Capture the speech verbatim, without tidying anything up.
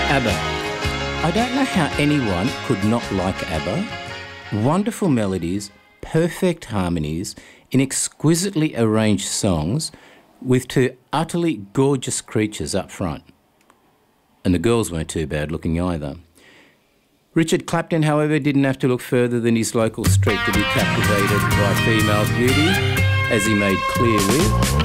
ABBA. I don't know how anyone could not like ABBA. Wonderful melodies, perfect harmonies, in exquisitely arranged songs with two utterly gorgeous creatures up front. And the girls weren't too bad looking either. Richard Clapton, however, didn't have to look further than his local street to be captivated by female beauty, as he made clear with